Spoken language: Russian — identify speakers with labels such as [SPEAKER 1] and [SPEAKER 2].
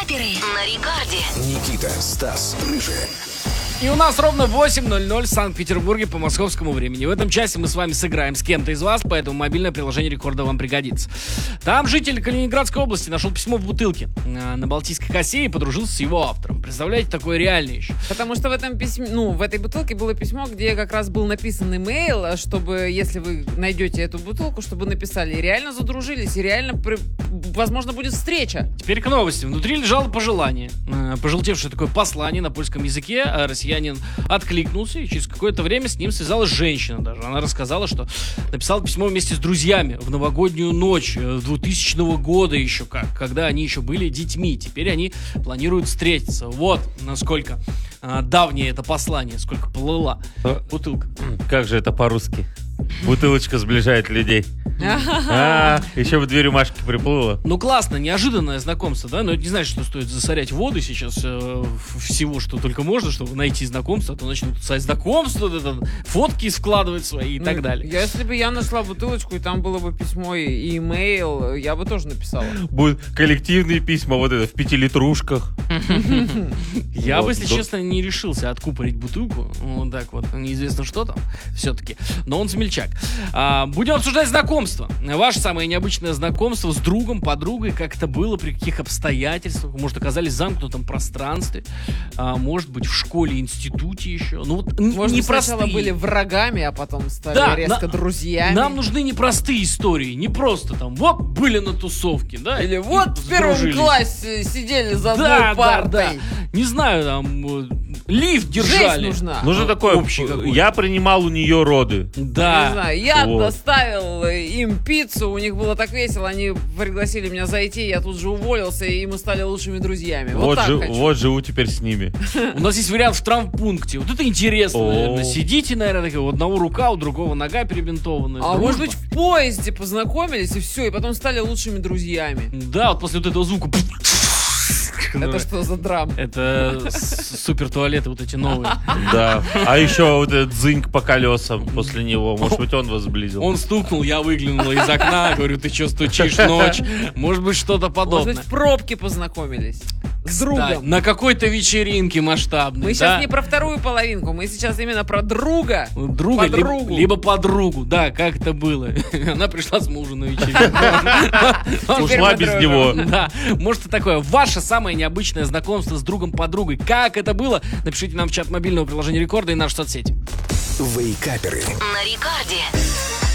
[SPEAKER 1] Вейкаперы на рекорде.
[SPEAKER 2] Никита, Стас, Рыжий.
[SPEAKER 3] И у нас ровно 8:00 в Санкт-Петербурге по московскому времени. В этом часе мы с вами сыграем с кем-то из вас, поэтому мобильное приложение рекорда вам пригодится. Там житель Калининградской области нашел письмо в бутылке на Балтийской косе и подружился с его автором. Представляете, такое реальное еще.
[SPEAKER 4] Потому что в этом письме, в этой бутылке было письмо, где как раз был написан имейл, чтобы, если вы найдете эту бутылку, чтобы написали, и реально задружились, и реально, возможно, будет встреча.
[SPEAKER 3] Теперь к новости. Внутри лежало пожелание. Пожелтевшее такое послание на польском языке. Россиянин откликнулся, и через какое-то время с ним связалась женщина даже. Она рассказала, что написала письмо вместе с друзьями в новогоднюю ночь 2000 года еще когда они еще были детьми. Теперь они планируют встретиться. Вот насколько давнее это послание, сколько плыла бутылка.
[SPEAKER 5] Как же это по-русски? Бутылочка сближает людей. Еще в дверь Машки приплыла.
[SPEAKER 3] Ну классно, неожиданное знакомство, да? Но это не значит, что стоит засорять воды сейчас всего, что только можно, чтобы найти знакомство, а то начнут сайт знакомства, фотки складывать свои и так далее.
[SPEAKER 4] Если бы я нашла бутылочку, и там было бы письмо и имейл, я бы тоже написала.
[SPEAKER 5] Будут коллективные письма, вот это, в 5-литрушках.
[SPEAKER 3] Я бы, если честно, не решился откупорить бутылку. Вот так вот, неизвестно что там все-таки. Но он смельчак. Будем обсуждать знакомство. Ваше самое необычное знакомство с другом, подругой, как это было, при каких обстоятельствах, может, оказались в замкнутом пространстве, может быть, в школе, институте еще. Ну, вот
[SPEAKER 4] может,
[SPEAKER 3] непростые.
[SPEAKER 4] сначала были врагами, а потом стали резко друзьями.
[SPEAKER 3] Нам нужны непростые истории, не просто там, вот были на тусовке, да?
[SPEAKER 4] Или вот в первом классе сидели за одной партой.
[SPEAKER 3] Да. Не знаю, там, лифт держали.
[SPEAKER 4] Жесть нужна.
[SPEAKER 5] Нужно такое, я принимал у нее роды.
[SPEAKER 3] Да.
[SPEAKER 4] Не знаю, я доставил им пиццу, у них было так весело, они пригласили меня зайти, я тут же уволился, и мы стали лучшими друзьями.
[SPEAKER 5] Вот живу теперь с ними.
[SPEAKER 3] У нас есть вариант в травмпункте. Вот это интересно, наверное. Сидите, наверное, такие, у одного рука, у другого нога перебинтованная.
[SPEAKER 4] А может быть, в поезде познакомились, и все, и потом стали лучшими друзьями.
[SPEAKER 3] Да, вот после вот этого звука.
[SPEAKER 4] Это что за драм?
[SPEAKER 3] Это супер туалеты вот эти новые.
[SPEAKER 5] Да. А еще вот этот дзыньк по колесам после него. Может быть, он вас сблизил.
[SPEAKER 3] Он стукнул, я выглянул из окна, говорю, ты что стучишь ночь? Может быть, что-то подобное.
[SPEAKER 4] Может быть, в пробке познакомились. С другом.
[SPEAKER 3] На какой-то вечеринке масштабной.
[SPEAKER 4] Мы сейчас не про вторую половинку, мы сейчас именно про друга.
[SPEAKER 3] Друга, либо подругу. Да, как это было. Она пришла с мужем на вечеринку.
[SPEAKER 5] Ушла без него.
[SPEAKER 3] Да. Может, и такое. Ваше самое необычное знакомство с другом-подругой. Как это было? Напишите нам в чат мобильного приложения Рекорда и наши соцсети.
[SPEAKER 2] Вейкаперы
[SPEAKER 1] на рекорде.